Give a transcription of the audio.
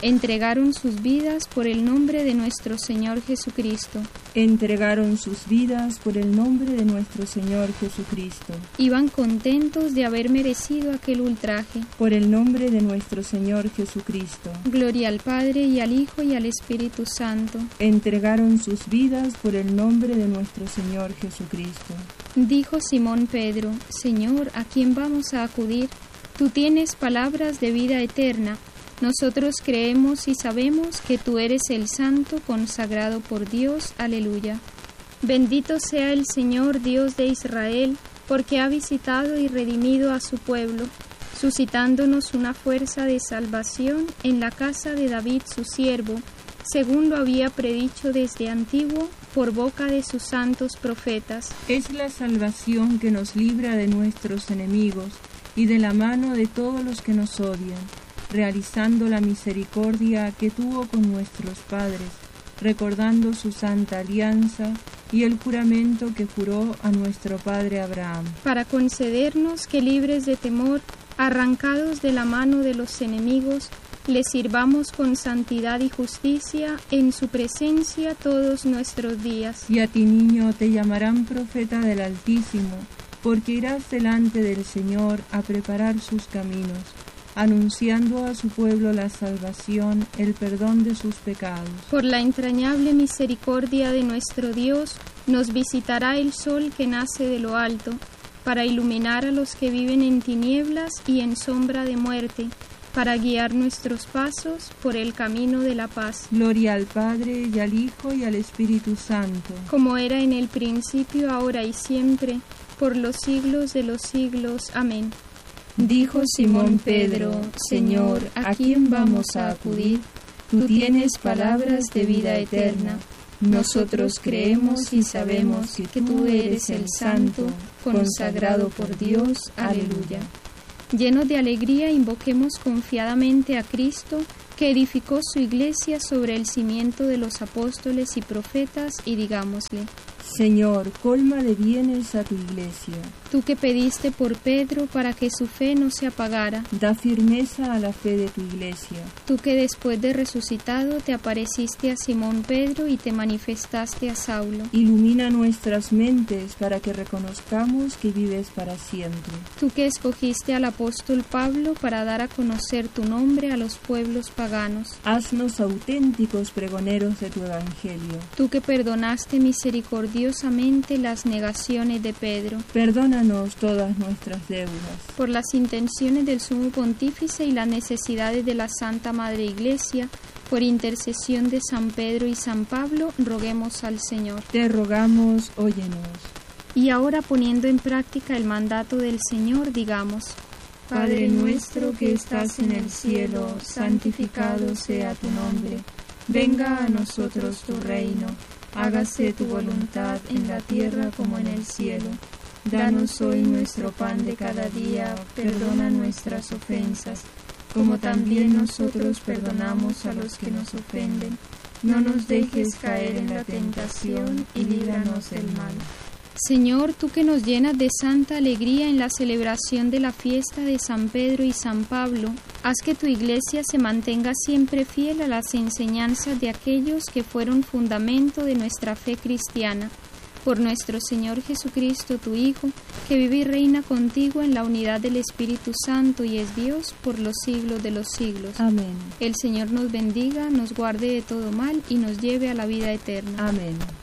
entregaron sus vidas por el nombre de nuestro Señor Jesucristo. Entregaron sus vidas por el nombre de nuestro Señor Jesucristo. Iban contentos de haber merecido aquel ultraje. Por el nombre de nuestro Señor Jesucristo. Gloria al Padre, y al Hijo, y al Espíritu Santo. Entregaron sus vidas por el nombre de nuestro Señor Jesucristo. Dijo Simón Pedro: Señor, ¿a quién vamos a acudir? Tú tienes palabras de vida eterna. Nosotros creemos y sabemos que tú eres el Santo consagrado por Dios. Aleluya. Bendito sea el Señor Dios de Israel, porque ha visitado y redimido a su pueblo, suscitándonos una fuerza de salvación en la casa de David su siervo, según lo había predicho desde antiguo por boca de sus santos profetas. Es la salvación que nos libra de nuestros enemigos y de la mano de todos los que nos odian, realizando la misericordia que tuvo con nuestros padres, recordando su santa alianza y el juramento que juró a nuestro padre Abraham, para concedernos que, libres de temor, arrancados de la mano de los enemigos, le sirvamos con santidad y justicia en su presencia todos nuestros días. Y a ti, niño, te llamarán profeta del Altísimo, porque irás delante del Señor a preparar sus caminos, anunciando a su pueblo la salvación, el perdón de sus pecados. Por la entrañable misericordia de nuestro Dios, nos visitará el sol que nace de lo alto, para iluminar a los que viven en tinieblas y en sombra de muerte, para guiar nuestros pasos por el camino de la paz. Gloria al Padre, y al Hijo, y al Espíritu Santo. Como era en el principio, ahora y siempre, por los siglos de los siglos. Amén. Dijo Simón Pedro: Señor, ¿a quién vamos a acudir? Tú tienes palabras de vida eterna. Nosotros creemos y sabemos que tú eres el Santo, consagrado por Dios. Aleluya. Llenos de alegría, invoquemos confiadamente a Cristo, que edificó su iglesia sobre el cimiento de los apóstoles y profetas, y digámosle: Señor, colma de bienes a tu iglesia. Tú que pediste por Pedro para que su fe no se apagara, da firmeza a la fe de tu iglesia. Tú que después de resucitado te apareciste a Simón Pedro y te manifestaste a Saulo, ilumina nuestras mentes para que reconozcamos que vives para siempre. Tú que escogiste al apóstol Pablo para dar a conocer tu nombre a los pueblos paganos, haznos auténticos pregoneros de tu evangelio. Tú que perdonaste misericordiosamente las negaciones de Pedro, perdónanos todas nuestras deudas. Por las intenciones del Sumo Pontífice y las necesidades de la Santa Madre Iglesia, por intercesión de San Pedro y San Pablo, roguemos al Señor. Te rogamos, óyenos. Y ahora, poniendo en práctica el mandato del Señor, digamos: Padre nuestro que estás en el cielo, santificado sea tu nombre. Venga a nosotros tu reino. Hágase tu voluntad en la tierra como en el cielo. Danos hoy nuestro pan de cada día, perdona nuestras ofensas, como también nosotros perdonamos a los que nos ofenden. No nos dejes caer en la tentación y líbranos del mal. Señor, tú que nos llenas de santa alegría en la celebración de la fiesta de San Pedro y San Pablo, haz que tu iglesia se mantenga siempre fiel a las enseñanzas de aquellos que fueron fundamento de nuestra fe cristiana. Por nuestro Señor Jesucristo, tu Hijo, que vive y reina contigo en la unidad del Espíritu Santo y es Dios por los siglos de los siglos. Amén. El Señor nos bendiga, nos guarde de todo mal y nos lleve a la vida eterna. Amén.